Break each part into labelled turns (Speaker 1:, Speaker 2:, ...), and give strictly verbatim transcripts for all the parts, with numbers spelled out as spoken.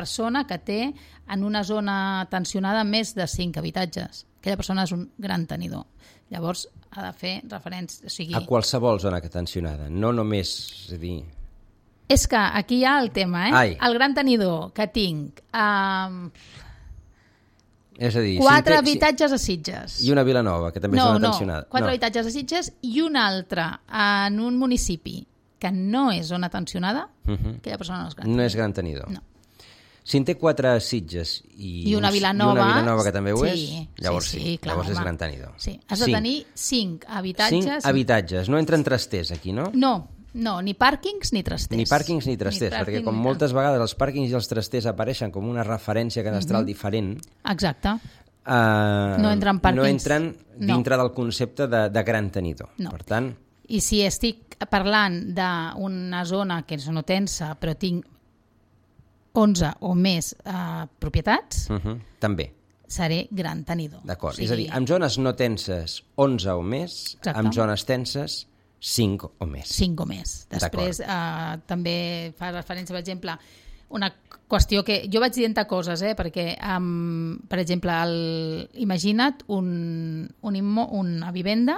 Speaker 1: persona que té en una zona tensionada més de cinc habitatges. Aquella persona és un gran tenidor. Llavors ha de fer referència... O sigui...
Speaker 2: A qualsevol zona tensionada, no només... És a dir...
Speaker 1: És que aquí hi ha el tema, eh?
Speaker 2: Ai.
Speaker 1: El gran tenidor que tinc... Um...
Speaker 2: És a dir...
Speaker 1: Quatre
Speaker 2: si té,
Speaker 1: habitatges
Speaker 2: si...
Speaker 1: a Sitges.
Speaker 2: I una Vilanova, que també
Speaker 1: no,
Speaker 2: és zona
Speaker 1: no,
Speaker 2: tensionada.
Speaker 1: Quatre
Speaker 2: no,
Speaker 1: habitatges a Sitges i un altre en un municipi que no és zona tensionada, uh -huh. aquella persona no és gran tenidor.
Speaker 2: No és gran tenidor.
Speaker 1: No.
Speaker 2: Si en té quatre Sitges i,
Speaker 1: I una Vilanova,
Speaker 2: i una Vilanova que també ho
Speaker 1: sí,
Speaker 2: és, llavors sí,
Speaker 1: sí, sí clar,
Speaker 2: llavors
Speaker 1: home.
Speaker 2: és gran tenidor.
Speaker 1: Sí. Has de
Speaker 2: cinc.
Speaker 1: tenir cinc habitatges.
Speaker 2: Cinc habitatges, no entren trasters aquí, no?
Speaker 1: No, no, ni pàrquings ni trasters.
Speaker 2: Ni pàrquings ni trasters,
Speaker 1: ni
Speaker 2: perquè
Speaker 1: pàrquing,
Speaker 2: com
Speaker 1: ni
Speaker 2: moltes vegades els pàrquings i els trasters apareixen com una referència cadastral uh -huh. diferent,
Speaker 1: exacte.
Speaker 2: Uh,
Speaker 1: no entren pàrquings.
Speaker 2: No entren dintre no. del concepte de, de gran tenidor.
Speaker 1: No.
Speaker 2: Per tant...
Speaker 1: I si estic parlant d'una zona que és no tensa, però tinc onze o més uh, propietats,
Speaker 2: uh -huh. també.
Speaker 1: Seré gran tenidor.
Speaker 2: D'acord.
Speaker 1: O sigui...
Speaker 2: És a dir, en zones no tenses, onze o més,
Speaker 1: exacte.
Speaker 2: En zones tenses, cinc o més.
Speaker 1: cinc o més. Després uh, també fa referència, per exemple, una qüestió que... Jo vaig dient coses, eh, perquè, um, per exemple, el, imagina't un, un immo, una vivenda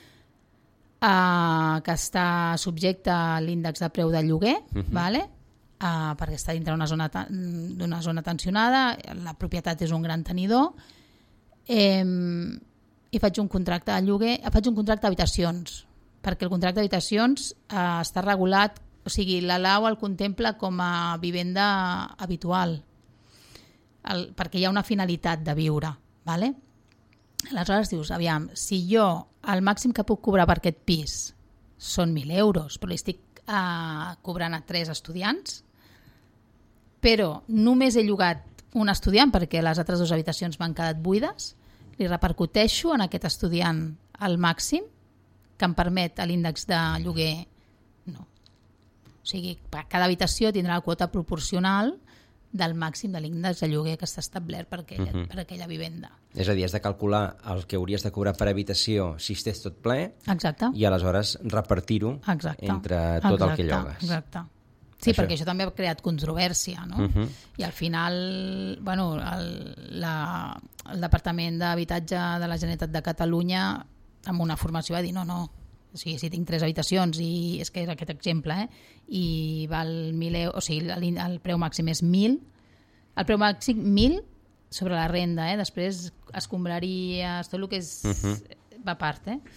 Speaker 1: uh, que està subjecte a l'índex de preu de lloguer, uh -huh. vale? uh, perquè està dintre d'una zona, d'una zona tensionada, la propietat és un gran tenidor, eh, i faig un contracte de lloguer, faig un contracte d'habitacions, perquè el contracte d'habitacions uh, està regulat. O sigui, la L A U el contempla com a vivenda habitual, el, perquè hi ha una finalitat de viure. Vale? Aleshores dius, aviam, si jo el màxim que puc cobrar per aquest pis són mil euros, però li estic uh, cobrant a tres estudiants, però només he llogat un estudiant perquè les altres dues habitacions m'han quedat buides, li repercuteixo en aquest estudiant el màxim que em permet l'índex de lloguer. No. O sigui, cada habitació tindrà la quota proporcional del màxim de l'índex de lloguer que està establert per aquella, uh-huh. per aquella vivenda.
Speaker 2: És a dir, has de calcular el que hauries de cobrar per habitació si estàs tot ple.
Speaker 1: Exacte.
Speaker 2: I aleshores repartir-ho entre tot
Speaker 1: exacte,
Speaker 2: el que llogues.
Speaker 1: Exacte. Sí,
Speaker 2: això.
Speaker 1: Perquè això també ha creat controvèrsia, no?
Speaker 2: Uh-huh.
Speaker 1: I al final, bueno, el, la, el Departament d'Habitatge de la Generalitat de Catalunya, amb una formació, va dir no, no, o sigui, si tinc tres habitacions i és que és aquest exemple, eh? I val mil euros, o sigui, el, el preu màxim és mil, el preu màxim mil sobre la renda, eh? Després escombraries, tot el que és uh-huh. va a part, eh?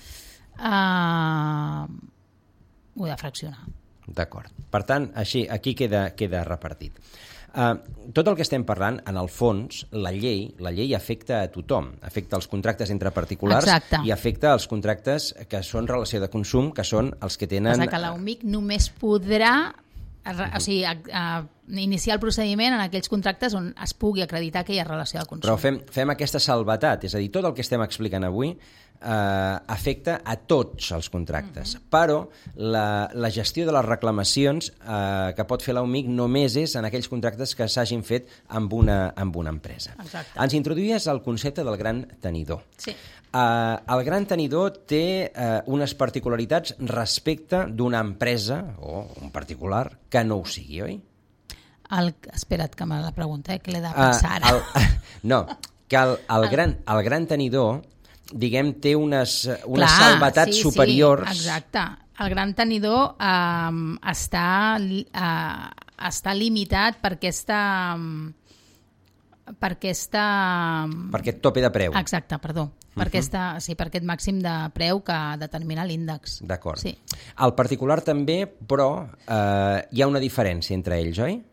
Speaker 1: Uh, ho he de fraccionar.
Speaker 2: D'acord. Per tant, així, aquí queda, queda repartit. Uh, tot el que estem parlant, en el fons, la llei, la llei afecta a tothom. Afecta els contractes entre particulars. Exacte. I afecta els contractes que són relació de consum, que són els que tenen...
Speaker 1: Passa que la U M I C només podrà o sigui, a, a iniciar el procediment en aquells contractes on es pugui acreditar que hi ha relació de consum.
Speaker 2: Però fem, fem aquesta salvetat, és a dir, tot el que estem explicant avui eh, afecta a tots els contractes, mm-hmm. però la, la gestió de les reclamacions eh, que pot fer la U M I C només és en aquells contractes que s'hagin fet amb una, amb una empresa.
Speaker 1: Exacte.
Speaker 2: Ens introduïes el concepte del gran tenidor.
Speaker 1: Sí.
Speaker 2: Uh, el gran tenidor té uh, unes particularitats respecte d'una empresa o un particular que no ho sigui, oi?
Speaker 1: El, espera't que me la pregunta, eh, que l'he de pensar ara.
Speaker 2: Uh, el, no, que el, el, el, gran, el gran tenidor, diguem, té unes, unes
Speaker 1: Clar,
Speaker 2: salvetats
Speaker 1: sí,
Speaker 2: superiors.
Speaker 1: Sí, exacte. El gran tenidor uh, està, uh, està limitat per aquesta... Um, per aquesta...
Speaker 2: Per aquest tope de preu.
Speaker 1: Exacte, perdó. Per, uh-huh. aquesta, sí, per aquest màxim de preu que determina l'índex.
Speaker 2: D'acord.
Speaker 1: Sí.
Speaker 2: El particular també, però eh, hi ha una diferència entre ells, oi?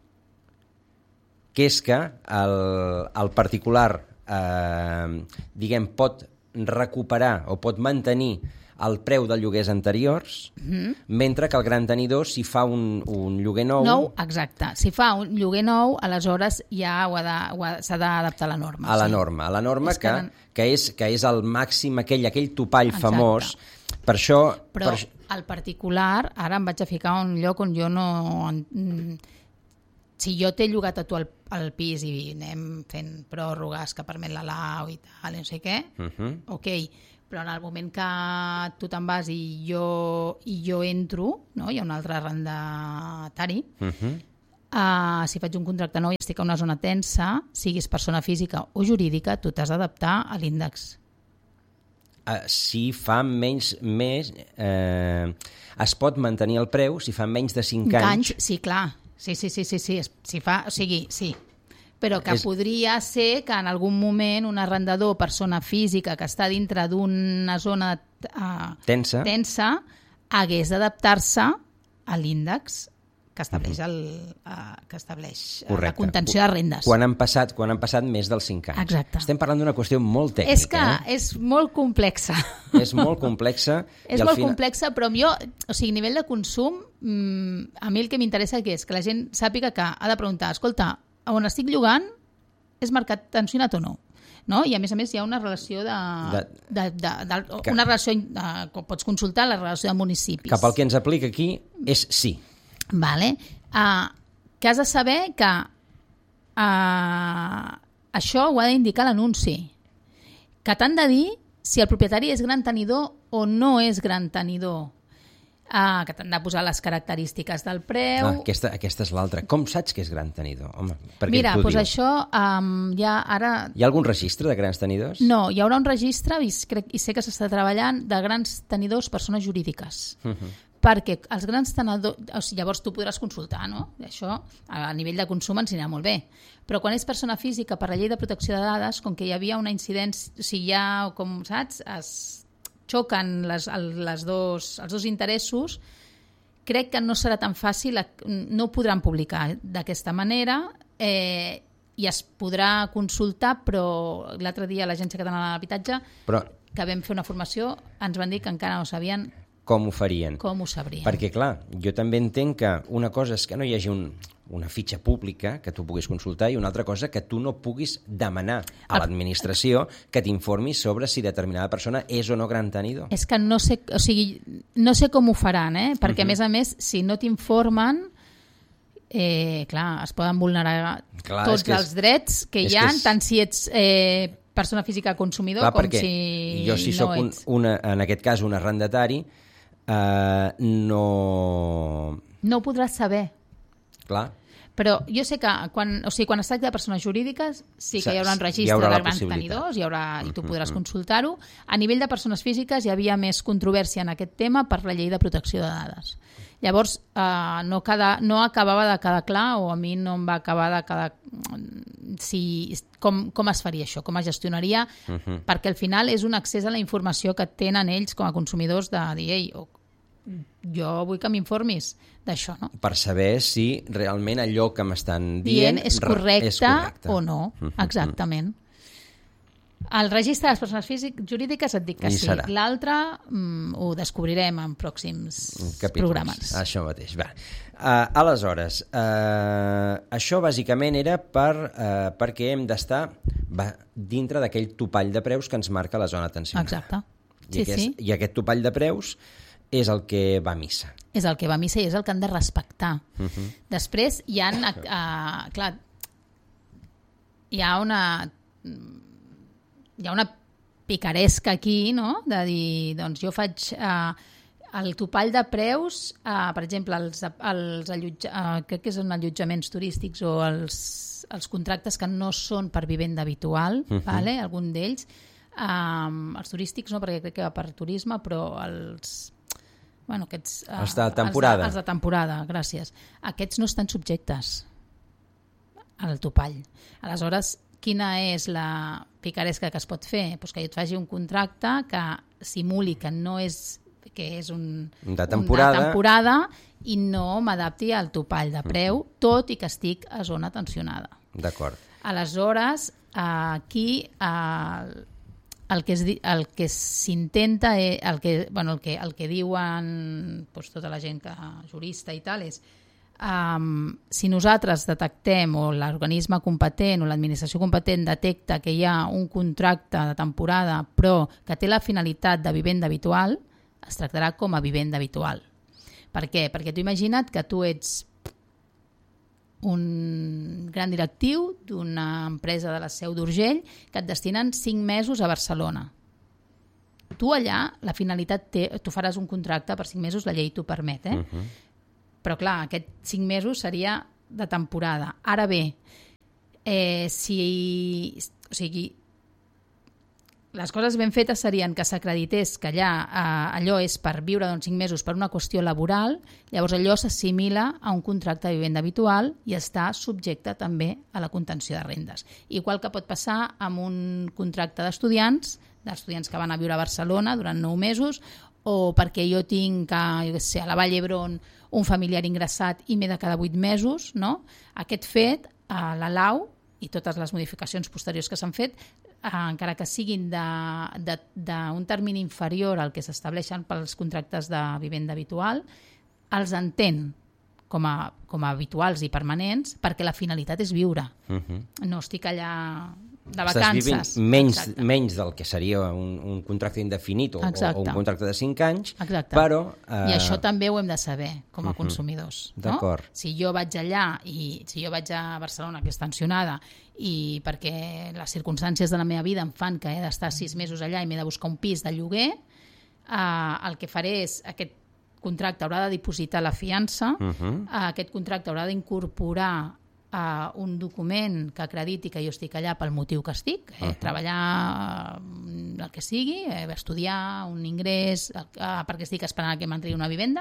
Speaker 2: Que és que el, el particular eh, diguem, pot recuperar o pot mantenir el preu de lloguers anteriors, uh-huh. mentre que el gran tenidor, si fa un, un lloguer nou...
Speaker 1: Nou, exacte. Si fa un lloguer nou, aleshores ja ho ha de, ho ha, s'ha d'adaptar a la norma.
Speaker 2: A la
Speaker 1: sí.
Speaker 2: norma, a la norma que, que, que, és, que és el màxim, aquell, aquell topall exacte. Famós. Per això...
Speaker 1: Però
Speaker 2: per...
Speaker 1: el particular, ara em vaig a ficar a un lloc on jo no... Si jo t'he llogat a tu al, al pis i anem fent pròrrogues que permet la L A U i tal, no sé què, uh-huh. ok, però en el moment que tu te'n vas i jo, i jo entro, no? Hi ha un altre arrendatari, uh-huh. Uh, si faig un contracte nou i estic a una zona tensa, siguis persona física o jurídica, tu t'has d'adaptar a l'índex.
Speaker 2: Uh, si fa menys... més, eh, es pot mantenir el preu si fa menys de cinc anys.
Speaker 1: anys. Sí, clar. Sí, sí, sí, sí, sí. Si fa, o sigui, sí. Però que és... podria ser que en algun moment un arrendador, persona física, que està dintre d'una zona uh,
Speaker 2: tensa.
Speaker 1: tensa, hagués d'adaptar-se a l'índex que estableix, el, uh, que estableix la contenció de rendes.
Speaker 2: Quan han passat, quan han passat més dels cinc anys.
Speaker 1: Exacte.
Speaker 2: Estem parlant d'una qüestió molt tècnica.
Speaker 1: És que
Speaker 2: eh?
Speaker 1: és molt complexa.
Speaker 2: És molt complexa.
Speaker 1: és molt final... complexa, però jo, o sigui, a nivell de consum, mmm, a mi el que m'interessa que és que la gent sàpiga que ha de preguntar, escolta, on estic llogant és mercat tensionat o no? No? I a més a més hi ha una relació de, de, de, de, de
Speaker 2: que,
Speaker 1: una relació de, pots consultar la relació de municipis.
Speaker 2: Cap al que ens aplica aquí és sí.
Speaker 1: Vale. Uh, que has de saber que uh, això ho ha d'indicar l'anunci, que t'han de dir si el propietari és gran tenidor o no és gran tenidor, uh, que t'han de posar les característiques del preu.
Speaker 2: Ah, aquesta, aquesta és l'altra. Com saps que és gran tenidor? Home, per què
Speaker 1: Mira,
Speaker 2: t'ho
Speaker 1: doncs
Speaker 2: diu?
Speaker 1: això um, ja ara...
Speaker 2: Hi ha algun registre de grans tenidors?
Speaker 1: No, hi haurà un registre, i, crec, i sé que s'està treballant, de grans tenidors persones jurídiques. Uh-huh. Perquè els grans tenidors... O sigui, llavors tu podràs consultar, no? Això a nivell de consum ens anirà molt bé. Però quan és persona física, per la llei de protecció de dades, com que hi havia una incidència, o sigui, ja, com saps, es xoquen les, les dos, els dos interessos, crec que no serà tan fàcil, no ho podran publicar d'aquesta manera, eh, i es podrà consultar, però l'altre dia l'Agència Catalana de l'Habitatge,
Speaker 2: però...
Speaker 1: que vam fer una formació, ens van dir que encara no sabien
Speaker 2: com ho farien.
Speaker 1: Com ho sabrien.
Speaker 2: Perquè, clar, jo també entenc que una cosa és que no hi hagi un, una fitxa pública que tu puguis consultar i una altra cosa que tu no puguis demanar a l'administració que t'informi sobre si determinada persona és o no gran tenidor.
Speaker 1: És que no sé, o sigui, no sé com ho faran, eh? Perquè, uh-huh. a més a més, si no t'informen, eh, clar, es poden vulnerar clar, tots els és, drets que hi ha, que és... tant si ets... Eh, persona física consumidor, clar, com si
Speaker 2: jo si
Speaker 1: no
Speaker 2: soc un, una, en aquest cas un arrendatari, Uh, no...
Speaker 1: No ho podràs saber.
Speaker 2: Clar.
Speaker 1: Però jo sé que quan, o sigui, quan es tracta de persones jurídiques sí que hi haurà un registre
Speaker 2: haurà
Speaker 1: de grans tenidors, hi haurà, i tu podràs consultar-ho. A nivell de persones físiques hi havia més controvèrsia en aquest tema per la llei de protecció de dades. Llavors, uh, no, cada, no acabava de quedar clar, o a mi no em va acabar de quedar si, com, com es faria això, com es gestionaria, uh-huh. perquè al final és un accés a la informació que tenen ells com a consumidors de dir, ei, jo vull que m'informis d'això, no?
Speaker 2: Per saber si realment allò que m'estan dient,
Speaker 1: dient és, correcte
Speaker 2: és correcte
Speaker 1: o no, exactament. El registre de les persones físiques jurídiques et dic que
Speaker 2: I
Speaker 1: sí.
Speaker 2: Serà.
Speaker 1: L'altre mm, ho descobrirem en pròxims
Speaker 2: capítols.
Speaker 1: Programes.
Speaker 2: Això mateix. Va. Uh, aleshores, uh, això bàsicament era per, uh, perquè hem d'estar dintre d'aquell topall de preus que ens marca la zona tensionada.
Speaker 1: Exacte.
Speaker 2: I,
Speaker 1: sí,
Speaker 2: aquest,
Speaker 1: sí.
Speaker 2: I aquest topall de preus és el que va a missa.
Speaker 1: És el que va a missa i és el que han de respectar.
Speaker 2: Uh-huh.
Speaker 1: Després hi ha, uh, clar, hi ha una... hi ha una picaresca aquí, no?, de dir, doncs jo faig eh, el topall de preus, eh, per exemple, els, els allotja, eh, crec que són allotjaments turístics o els, els contractes que no són per vivenda habitual, uh-huh. vale? Algun d'ells, eh, els turístics no, perquè crec que va per turisme, però els... Bueno, aquests, eh,
Speaker 2: els de temporada.
Speaker 1: Els de, els de temporada, gràcies. Aquests no estan subjectes al topall. Aleshores, quina és la picaresca que es pot fer? Pues que jo et faci un contracte que simuli que no és que és un
Speaker 2: de temporada,
Speaker 1: un de temporada i no m'adapti al topall de preu, uh-huh. tot i que estic a zona tensionada.
Speaker 2: D'acord.
Speaker 1: Aleshores, aquí el, el que es, el que s'intenta, el que, bueno, el que, el que diuen pues, tota la gent que jurista i tal és Um, si nosaltres detectem o l'organisme competent o l'administració competent detecta que hi ha un contracte de temporada però que té la finalitat de vivenda habitual, es tractarà com a vivenda habitual. Per què? Perquè tu imagina't que tu ets un gran directiu d'una empresa de la Seu d'Urgell que et destinen cinc mesos a Barcelona. Tu allà, la finalitat té, tu faràs un contracte per cinc mesos, la llei t'ho permet, eh? Uh-huh. Però clar, aquests cinc mesos seria de temporada. Ara bé, eh, si... O sigui, les coses ben fetes serien que s'acredités que allà eh, allò és per viure doncs, cinc mesos per una qüestió laboral, llavors allò s'assimila a un contracte de vivenda habitual i està subjecte també a la contenció de rendes. Igual que pot passar amb un contracte d'estudiants, d'estudiants que van a viure a Barcelona durant nou mesos, o perquè jo tinc a, jo què sé, a la Vall d'Hebron un familiar ingressat i m'he de cada vuit mesos, no? Aquest fet, a la lau, i totes les modificacions posteriors que s'han fet, eh, encara que siguin d'un termini inferior al que s'estableixen pels contractes de vivenda habitual, els entén com a, com a habituals i permanents perquè la finalitat és viure. Uh-huh. No estic allà de vacances.
Speaker 2: Estàs vivint menys, menys del que seria un, un contracte indefinit o, o un contracte de cinc anys,
Speaker 1: Exacte.
Speaker 2: Però...
Speaker 1: Eh... I això també ho hem de saber com a uh-huh. consumidors. No?
Speaker 2: D'acord.
Speaker 1: Si jo vaig allà i si jo vaig a Barcelona, que és tensionada, i perquè les circumstàncies de la meva vida em fan que he d'estar sis mesos allà i m'he de buscar un pis de lloguer, eh, el que faré és aquest contracte haurà de dipositar la fiança, uh-huh. eh, aquest contracte haurà d'incorporar Uh, un document que acrediti que jo estic allà pel motiu que estic, eh, uh-huh. treballar uh, el que sigui, eh, estudiar, un ingrés, uh, perquè estic esperant que m'entregui una vivenda,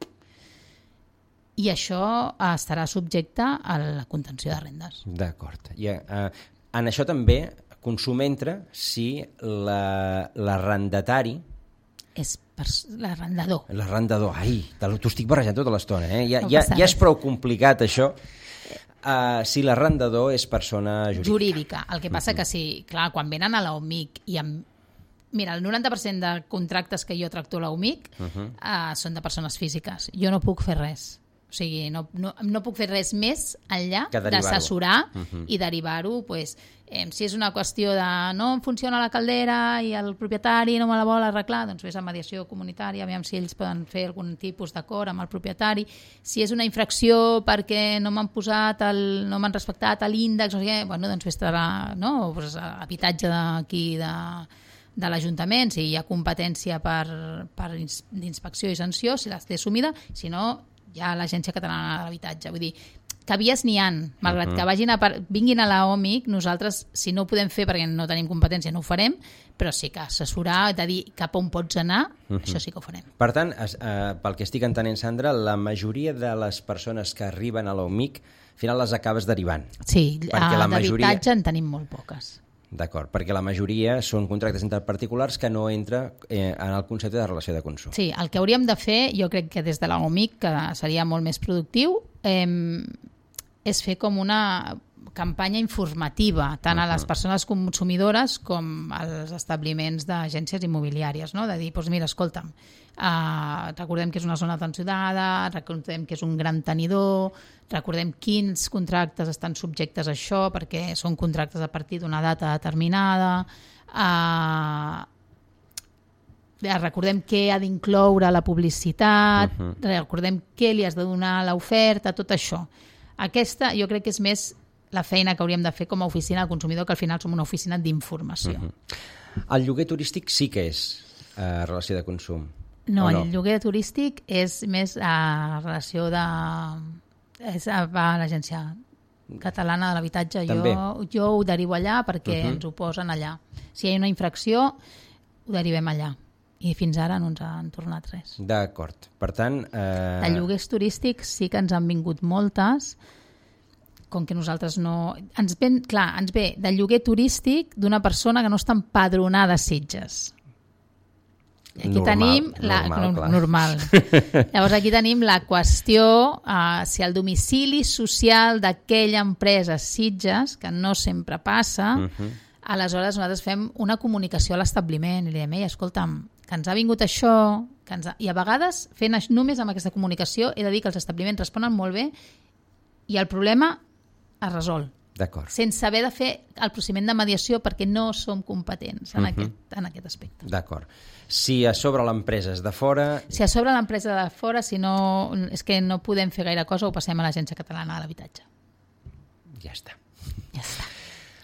Speaker 1: i això uh, estarà subjecte a la contenció de rendes.
Speaker 2: D'acord. I, uh, en això també consum entra si la, l'arrendatari
Speaker 1: és l'arrendador.
Speaker 2: L'arrendador, ai, t'ho estic barrejant tota l'estona, eh? Ja, no ja, ja és prou complicat això. Uh, si l'arrendador és persona jurídica.
Speaker 1: Jurídica. El que passa uh-huh. que si, clar, quan venen a l'O M I C i amb... Mira, el noranta per cent de contractes que jo tracto a l'O M I C uh-huh. uh, són de persones físiques. Jo no puc fer res. O sigui, no, no, no puc fer res més enllà d'assessorar uh-huh. i derivar-ho, pues, eh, si és una qüestió de no em funciona la caldera i el propietari no me la vol arreglar, doncs vés a mediació comunitària, aviam si ells poden fer algun tipus d'acord amb el propietari. Si és una infracció perquè no m'han posat el, no m'han respectat l'índex, no sé què, bueno, doncs vés a, no? pues, a habitatge d'aquí de de l'Ajuntament, si hi ha competència per, per d'inspecció i sanció, si l'has té assumida, si no hi ha l'Agència Catalana de l'Habitatge. Vull dir, que vies n'hi ha, malgrat uh-huh. que vagin a par... vinguin a la O M I C, nosaltres, si no ho podem fer perquè no tenim competència, no ho farem, però sí que assessorar, de dir cap on pots anar, uh-huh. això sí que ho farem.
Speaker 2: Per tant, es, eh, pel que estic entenent, Sandra, la majoria de les persones que arriben a la O M I C, al final les acabes derivant.
Speaker 1: Sí, d'habitatge majoria... en tenim molt poques.
Speaker 2: D'acord, perquè la majoria són contractes entre particulars que no entra eh, en el concepte de relació de consum.
Speaker 1: Sí, el que hauríem de fer, jo crec que des de la O M I C, que seria molt més productiu, eh, és fer com una campanya informativa, tant a les persones consumidores com als establiments d'agències immobiliàries, no? De dir, doncs mira, escolta'm, uh, recordem que és una zona tensionada, recordem que és un gran tenidor, recordem quins contractes estan subjectes a això, perquè són contractes a partir d'una data determinada, uh, recordem què ha d'incloure la publicitat, uh-huh. recordem què li has de donar a l'oferta, tot això. Aquesta jo crec que és més la feina que hauríem de fer com a oficina del consumidor, que al final som una oficina d'informació.
Speaker 2: Uh-huh. El lloguer turístic sí que és uh, relació de consum?
Speaker 1: No,
Speaker 2: no,
Speaker 1: el lloguer turístic és més a relació de... és a, a l'Agència Catalana de l'Habitatge. Jo, jo ho derivo allà perquè uh-huh. ens ho posen allà. Si hi ha una infracció, ho derivem allà. I fins ara no ens han tornat res.
Speaker 2: D'acord. Per tant... Eh...
Speaker 1: De lloguers turístics sí que ens han vingut moltes, com que nosaltres no... Ens ven, clar, ens ve de lloguer turístic d'una persona que no està empadronada a Sitges. I aquí
Speaker 2: normal,
Speaker 1: tenim la,
Speaker 2: normal,
Speaker 1: no, normal. Llavors aquí tenim la qüestió uh, si el domicili social d'aquella empresa Sitges, que no sempre passa, uh-huh. aleshores nosaltres fem una comunicació a l'establiment i li diem, ei, escolta'm, que ens ha vingut això, que ens ha... i a vegades fent només amb aquesta comunicació he de dir que els establiments responen molt bé i el problema es resol.
Speaker 2: D'acord.
Speaker 1: Sense haver de fer el procediment de mediació perquè no som competents en, uh-huh. aquest, en aquest aspecte.
Speaker 2: D'acord. Si a sobre l'empresa és de fora...
Speaker 1: Si a sobre l'empresa de fora, si no, és que no podem fer gaire cosa, ho passem a l'Agència Catalana de l'Habitatge.
Speaker 2: Ja està.
Speaker 1: Ja està.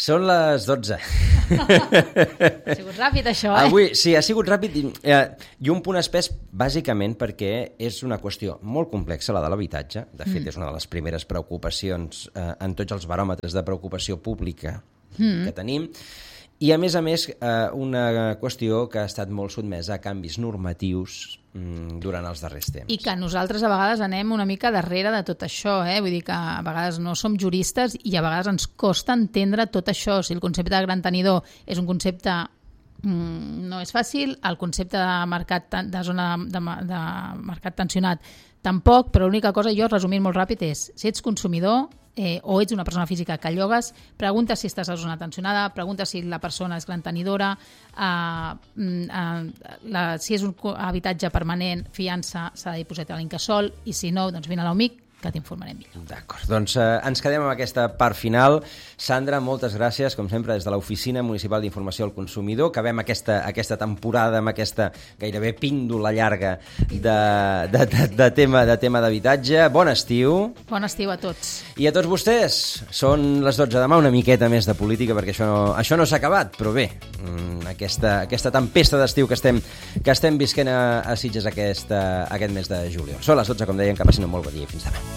Speaker 2: Són les dotze.
Speaker 1: Ha sigut ràpid, això, eh?
Speaker 2: Avui, sí, ha sigut ràpid i, eh, i un punt espès, bàsicament, perquè és una qüestió molt complexa, la de l'habitatge. De fet, mm. és una de les primeres preocupacions eh, en tots els baròmetres de preocupació pública mm. que tenim. I, a més a més, eh, una qüestió que ha estat molt sotmesa a canvis normatius mm, durant els darrers temps.
Speaker 1: I que nosaltres a vegades anem una mica darrere de tot això, eh? Vull dir que a vegades no som juristes i a vegades ens costa entendre tot això. Si el concepte de gran tenidor és un concepte mm, no és fàcil, el concepte de mercat de zona de, de mercat tensionat tampoc, però l'única cosa, jo resumint molt ràpid, és si ets consumidor eh, o ets una persona física que llogues, pregunta si estàs a zona tensionada, pregunta si la persona és gran tenidora, eh, eh, la, si és un habitatge permanent, fiança, s'ha de dipositar a l'incasòl, i si no, doncs vine a l'U M I C, que t'informarem millor.
Speaker 2: D'acord, doncs eh, ens quedem amb aquesta part final. Sandra, moltes gràcies, com sempre, des de l'Oficina Municipal d'Informació al Consumidor. Acabem aquesta, aquesta temporada amb aquesta gairebé píndola llarga de, de, de, de tema de tema d'habitatge. Bon estiu.
Speaker 1: Bon estiu a tots.
Speaker 2: I a tots vostès, són les dotze. Demà una miqueta més de política, perquè això no, això no s'ha acabat, però bé, aquesta, aquesta tempesta d'estiu que estem, que estem visquent a, a Sitges aquesta, aquest mes de juliol. Són les dotze, com deien, que passin un molt bon dia. Fins demà.